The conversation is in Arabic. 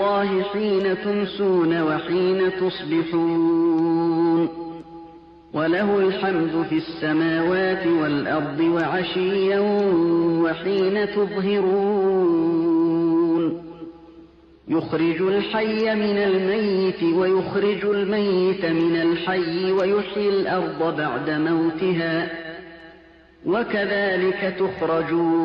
اللَّهِ حِينَ تُمْسُونَ وَحِينَ تُصْبِحُونَ وَلَهُ الْحَمْدُ فِي السَّمَاوَاتِ وَالْأَرْضِ وَعَشِيًّا وَحِينَ تُظْهِرُونَ يُخْرِجُ الْحَيَّ مِنَ الْمَيِّتِ وَيُخْرِجُ الْمَيِّتَ مِنَ الْحَيِّ وَيُحْيِي الْأَرْضَ بَعْدَ مَوْتِهَا وَكَذَلِكَ تُخْرَجُونَ